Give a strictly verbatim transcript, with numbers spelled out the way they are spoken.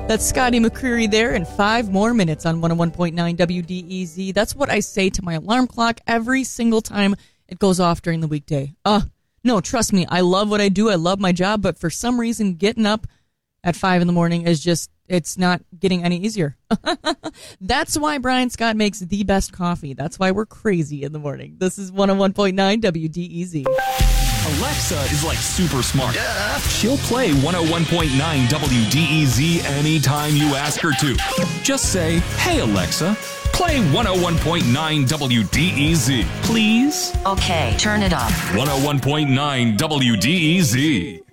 That's Scotty McCreery there in five more minutes on one oh one point nine W D E Z. That's what I say to my alarm clock every single time it goes off during the weekday. Uh, no, trust me, I love what I do. I love my job, but for some reason, getting up at five in the morning is just, it's not getting any easier. That's why Brian Scott makes the best coffee. That's why we're crazy in the morning. This is one oh one point nine W D E Z. Alexa is like super smart. Yeah. She'll play one oh one point nine W D E Z anytime you ask her to. Just say, hey, Alexa, play one oh one point nine W D E Z, please. Okay, turn it up. one oh one point nine W D E Z.